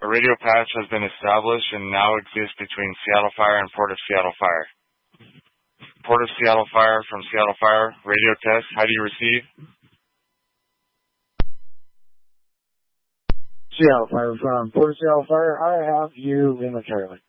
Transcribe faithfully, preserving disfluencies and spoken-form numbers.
A radio patch has been established and now exists between Seattle Fire and Port of Seattle Fire. Port of Seattle Fire from Seattle Fire, radio test, how do you receive? Seattle Fire from Port of Seattle Fire, I have you in the Charlie.